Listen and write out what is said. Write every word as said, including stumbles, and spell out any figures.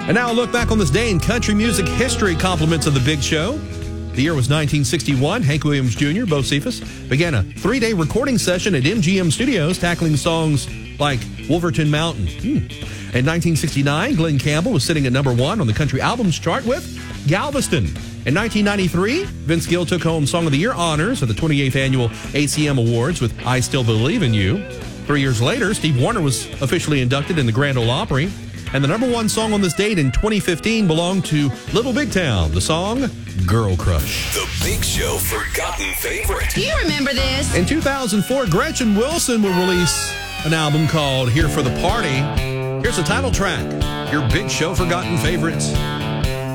And now a look back on this day in country music history. Compliments of the Big Show. The year was nineteen sixty-one. Hank Williams Junior, Bo Cephas, began a three-day recording session at M G M Studios, tackling songs like Wolverton Mountain. Hmm. In nineteen sixty-nine, Glenn Campbell was sitting at number one on the country albums chart with Galveston. In nineteen ninety-three, Vince Gill took home Song of the Year honors at the twenty-eighth Annual A C M Awards with I Still Believe in You. Three years later, Steve Wariner was officially inducted in the Grand Ole Opry. And the number one song on this date in twenty fifteen belonged to Little Big Town, the song Girl Crush. The Big Show Forgotten Favorite. Do you remember this? In two thousand four, Gretchen Wilson will release an album called Here for the Party. Here's the title track, your Big Show Forgotten Favorites.